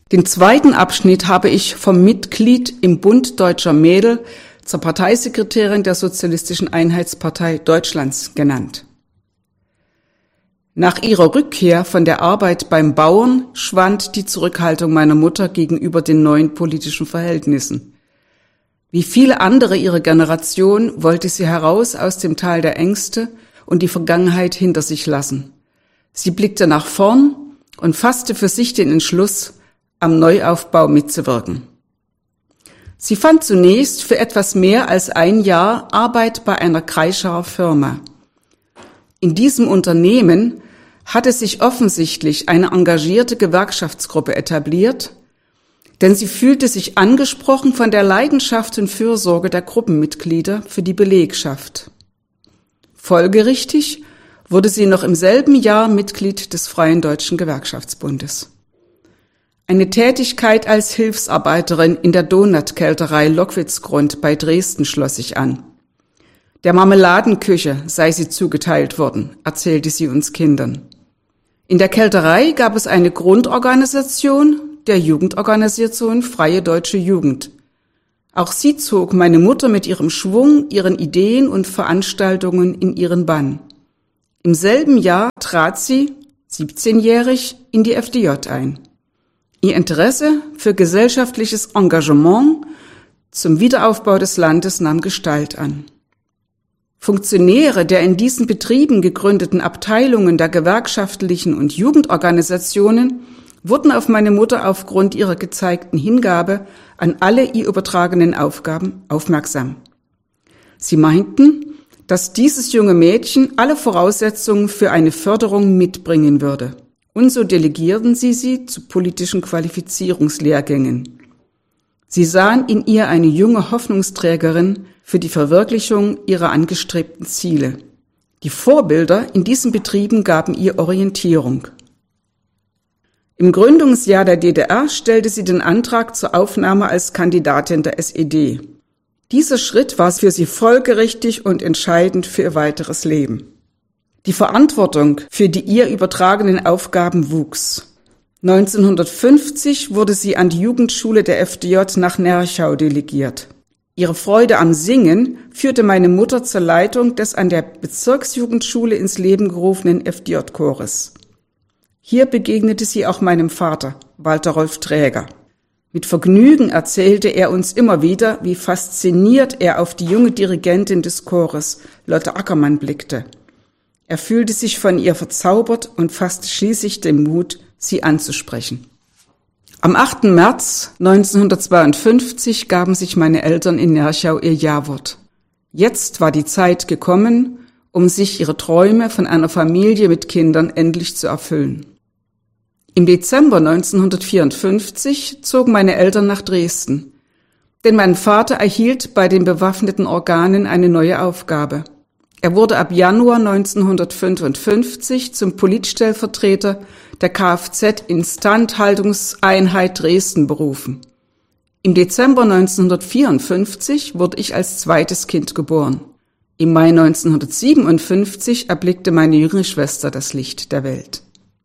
Den zweiten Abschnitt habe ich vom Mitglied im Bund Deutscher Mädel zur Parteisekretärin der Sozialistischen Einheitspartei Deutschlands genannt. Nach ihrer Rückkehr von der Arbeit beim Bauern schwand die Zurückhaltung meiner Mutter gegenüber den neuen politischen Verhältnissen. Wie viele andere ihrer Generation wollte sie heraus aus dem Tal der Ängste und die Vergangenheit hinter sich lassen. Sie blickte nach vorn und fasste für sich den Entschluss, am Neuaufbau mitzuwirken. Sie fand zunächst für etwas mehr als ein Jahr Arbeit bei einer Kreisauer Firma. In diesem Unternehmen hatte sich offensichtlich eine engagierte Gewerkschaftsgruppe etabliert, denn sie fühlte sich angesprochen von der Leidenschaft und Fürsorge der Gruppenmitglieder für die Belegschaft. Folgerichtig wurde sie noch im selben Jahr Mitglied des Freien Deutschen Gewerkschaftsbundes. Eine Tätigkeit als Hilfsarbeiterin in der Donutkälterei Lockwitzgrund bei Dresden schloss sich an. Der Marmeladenküche sei sie zugeteilt worden, erzählte sie uns Kindern. In der Kälterei gab es eine Grundorganisation, der Jugendorganisation Freie Deutsche Jugend. Auch sie zog meine Mutter mit ihrem Schwung, ihren Ideen und Veranstaltungen in ihren Bann. Im selben Jahr trat sie, 17-jährig, in die FDJ ein. Ihr Interesse für gesellschaftliches Engagement zum Wiederaufbau des Landes nahm Gestalt an. Funktionäre der in diesen Betrieben gegründeten Abteilungen der gewerkschaftlichen und Jugendorganisationen wurden auf meine Mutter aufgrund ihrer gezeigten Hingabe an alle ihr übertragenen Aufgaben aufmerksam. Sie meinten, dass dieses junge Mädchen alle Voraussetzungen für eine Förderung mitbringen würde. Und so delegierten sie zu politischen Qualifizierungslehrgängen. Sie sahen in ihr eine junge Hoffnungsträgerin für die Verwirklichung ihrer angestrebten Ziele. Die Vorbilder in diesen Betrieben gaben ihr Orientierung. Im Gründungsjahr der DDR stellte sie den Antrag zur Aufnahme als Kandidatin der SED. Dieser Schritt war für sie folgerichtig und entscheidend für ihr weiteres Leben. Die Verantwortung für die ihr übertragenen Aufgaben wuchs. 1950 wurde sie an die Jugendschule der FDJ nach Nerchau delegiert. Ihre Freude am Singen führte meine Mutter zur Leitung des an der Bezirksjugendschule ins Leben gerufenen FDJ-Chores. Hier begegnete sie auch meinem Vater, Walter Rolf Träger. Mit Vergnügen erzählte er uns immer wieder, wie fasziniert er auf die junge Dirigentin des Chores, Lotte Ackermann, blickte. Er fühlte sich von ihr verzaubert und fasste schließlich den Mut, sie anzusprechen. Am 8. März 1952 gaben sich meine Eltern in Nerchau ihr Ja-Wort. Jetzt war die Zeit gekommen, um sich ihre Träume von einer Familie mit Kindern endlich zu erfüllen. Im Dezember 1954 zogen meine Eltern nach Dresden, denn mein Vater erhielt bei den bewaffneten Organen eine neue Aufgabe. Er wurde ab Januar 1955 zum Politstellvertreter der Kfz-Instandhaltungseinheit Dresden berufen. Im Dezember 1954 wurde ich als zweites Kind geboren. Im Mai 1957 erblickte meine jüngere Schwester das Licht der Welt.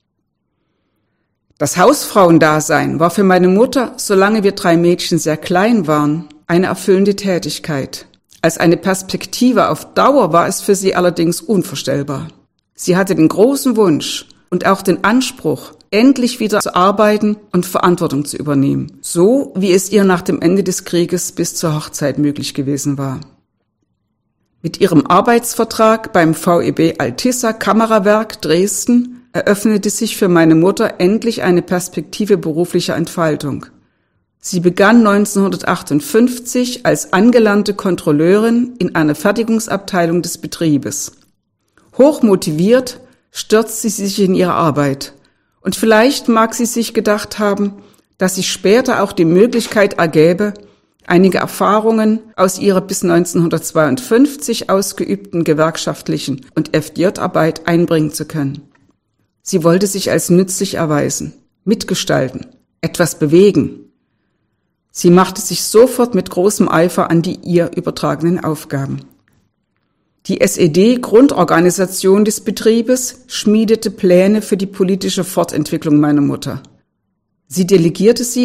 Das Hausfrauendasein war für meine Mutter, solange wir 3 Mädchen sehr klein waren, eine erfüllende Tätigkeit. Als eine Perspektive auf Dauer war es für sie allerdings unvorstellbar. Sie hatte den großen Wunsch und auch den Anspruch, endlich wieder zu arbeiten und Verantwortung zu übernehmen, so wie es ihr nach dem Ende des Krieges bis zur Hochzeit möglich gewesen war. Mit ihrem Arbeitsvertrag beim VEB Altissa Kamerawerk Dresden eröffnete sich für meine Mutter endlich eine Perspektive beruflicher Entfaltung. Sie begann 1958 als angelernte Kontrolleurin in einer Fertigungsabteilung des Betriebes. Hochmotiviert stürzte sie sich in ihre Arbeit. Und vielleicht mag sie sich gedacht haben, dass sich später auch die Möglichkeit ergäbe, einige Erfahrungen aus ihrer bis 1952 ausgeübten gewerkschaftlichen und FDJ-Arbeit einbringen zu können. Sie wollte sich als nützlich erweisen, mitgestalten, etwas bewegen. Sie machte sich sofort mit großem Eifer an die ihr übertragenen Aufgaben. Die SED-Grundorganisation des Betriebes schmiedete Pläne für die politische Fortentwicklung meiner Mutter. Sie delegierte sie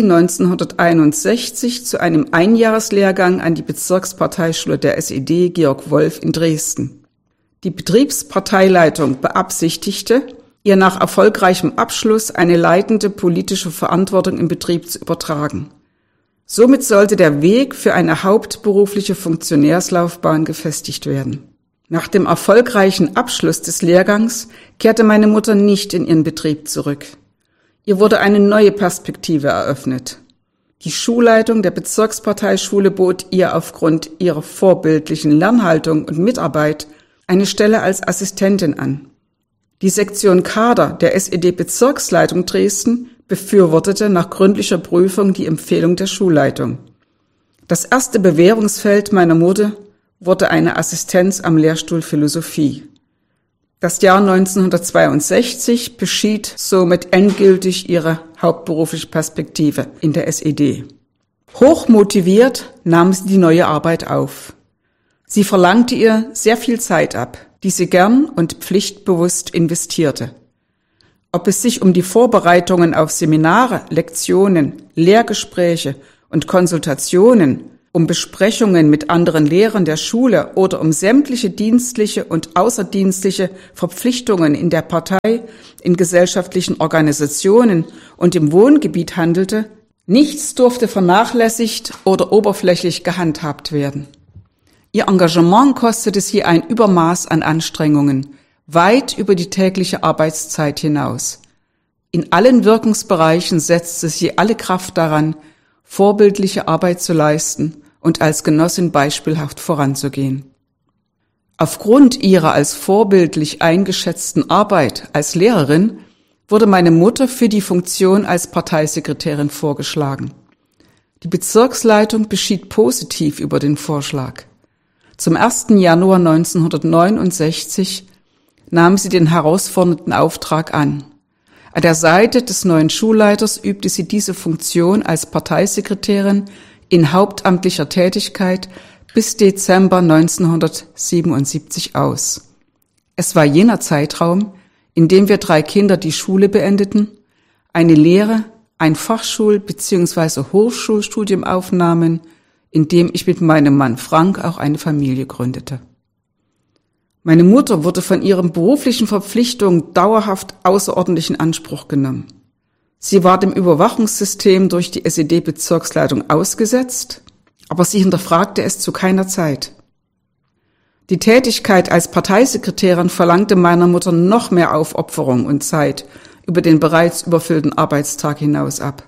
1961 zu einem Einjahreslehrgang an die Bezirksparteischule der SED Georg Wolf in Dresden. Die Betriebsparteileitung beabsichtigte, ihr nach erfolgreichem Abschluss eine leitende politische Verantwortung im Betrieb zu übertragen. Somit sollte der Weg für eine hauptberufliche Funktionärslaufbahn gefestigt werden. Nach dem erfolgreichen Abschluss des Lehrgangs kehrte meine Mutter nicht in ihren Betrieb zurück. Ihr wurde eine neue Perspektive eröffnet. Die Schulleitung der Bezirksparteischule bot ihr aufgrund ihrer vorbildlichen Lernhaltung und Mitarbeit eine Stelle als Assistentin an. Die Sektion Kader der SED-Bezirksleitung Dresden befürwortete nach gründlicher Prüfung die Empfehlung der Schulleitung. Das erste Bewährungsfeld meiner Mutter wurde eine Assistenz am Lehrstuhl Philosophie. Das Jahr 1962 beschied somit endgültig ihre hauptberufliche Perspektive in der SED. Hochmotiviert nahm sie die neue Arbeit auf. Sie verlangte ihr sehr viel Zeit ab, die sie gern und pflichtbewusst investierte. Ob es sich um die Vorbereitungen auf Seminare, Lektionen, Lehrgespräche und Konsultationen, um Besprechungen mit anderen Lehrern der Schule oder um sämtliche dienstliche und außerdienstliche Verpflichtungen in der Partei, in gesellschaftlichen Organisationen und im Wohngebiet handelte, nichts durfte vernachlässigt oder oberflächlich gehandhabt werden. Ihr Engagement kostete sie ein Übermaß an Anstrengungen, weit über die tägliche Arbeitszeit hinaus. In allen Wirkungsbereichen setzte sie alle Kraft daran, vorbildliche Arbeit zu leisten und als Genossin beispielhaft voranzugehen. Aufgrund ihrer als vorbildlich eingeschätzten Arbeit als Lehrerin wurde meine Mutter für die Funktion als Parteisekretärin vorgeschlagen. Die Bezirksleitung beschied positiv über den Vorschlag. Zum 1. Januar 1969 nahm sie den herausfordernden Auftrag an. An der Seite des neuen Schulleiters übte sie diese Funktion als Parteisekretärin in hauptamtlicher Tätigkeit bis Dezember 1977 aus. Es war jener Zeitraum, in dem wir 3 Kinder die Schule beendeten, eine Lehre, ein Fachschul- bzw. Hochschulstudium aufnahmen, in dem ich mit meinem Mann Frank auch eine Familie gründete. Meine Mutter wurde von ihren beruflichen Verpflichtungen dauerhaft außerordentlich in Anspruch genommen. Sie war dem Überwachungssystem durch die SED-Bezirksleitung ausgesetzt, aber sie hinterfragte es zu keiner Zeit. Die Tätigkeit als Parteisekretärin verlangte meiner Mutter noch mehr Aufopferung und Zeit über den bereits überfüllten Arbeitstag hinaus ab.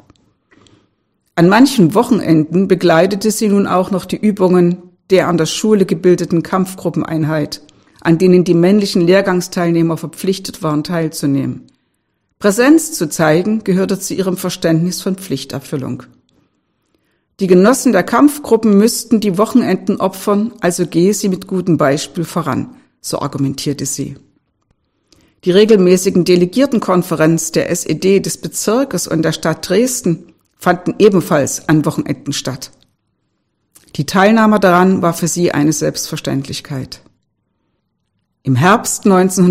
An manchen Wochenenden begleitete sie nun auch noch die Übungen der an der Schule gebildeten Kampfgruppeneinheit, an denen die männlichen Lehrgangsteilnehmer verpflichtet waren, teilzunehmen. Präsenz zu zeigen gehörte zu ihrem Verständnis von Pflichterfüllung. Die Genossen der Kampfgruppen müssten die Wochenenden opfern, also gehe sie mit gutem Beispiel voran, so argumentierte sie. Die regelmäßigen Delegiertenkonferenzen der SED des Bezirkes und der Stadt Dresden fanden ebenfalls an Wochenenden statt. Die Teilnahme daran war für sie eine Selbstverständlichkeit. Im Herbst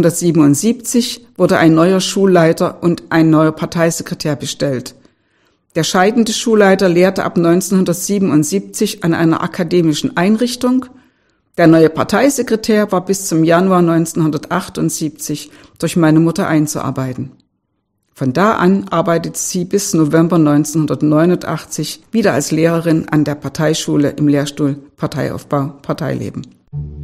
1977 wurde ein neuer Schulleiter und ein neuer Parteisekretär bestellt. Der scheidende Schulleiter lehrte ab 1977 an einer akademischen Einrichtung. Der neue Parteisekretär war bis zum Januar 1978 durch meine Mutter einzuarbeiten. Von da an arbeitete sie bis November 1989 wieder als Lehrerin an der Parteischule im Lehrstuhl Parteiaufbau, Parteileben.